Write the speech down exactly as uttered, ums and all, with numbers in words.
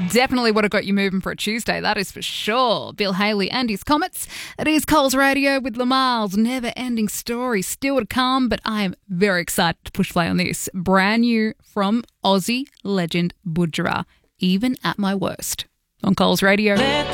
Definitely would have got you moving for a Tuesday, that is for sure. Bill Haley and his Comets. It is Coles Radio with Lamar's never-ending story still to come, but I am very excited to push play on this. Brand new from Aussie legend Budjerah, Even at My Worst, on Coles Radio.